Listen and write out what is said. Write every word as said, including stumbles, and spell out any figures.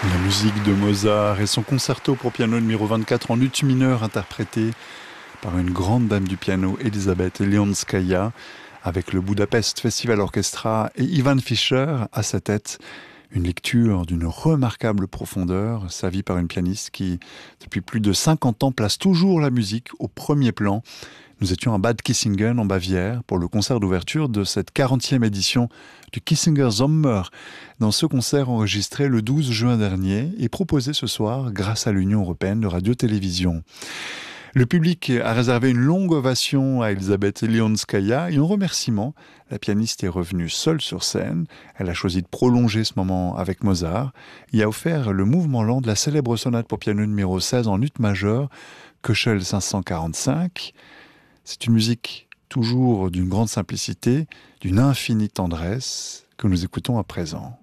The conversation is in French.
La musique de Mozart et son concerto pour piano numéro vingt-quatre en ut mineur interprété par une grande dame du piano, Elisabeth Leonskaya, avec le Budapest Festival Orchestra et Ivan Fischer à sa tête. Une lecture d'une remarquable profondeur, servie par une pianiste qui, depuis plus de cinquante ans, place toujours la musique au premier plan. Nous étions à Bad Kissingen, en Bavière, pour le concert d'ouverture de cette quarantième édition du Kissinger Sommer. Dans ce concert enregistré le douze juin dernier et proposé ce soir grâce à l'Union européenne de radio-télévision. Le public a réservé une longue ovation à Elisabeth Leonskaya et en remerciement, la pianiste est revenue seule sur scène. Elle a choisi de prolonger ce moment avec Mozart et a offert le mouvement lent de la célèbre sonate pour piano numéro seize en ut majeur, Köchel cinq cent quarante-cinq. C'est une musique toujours d'une grande simplicité, d'une infinie tendresse que nous écoutons à présent.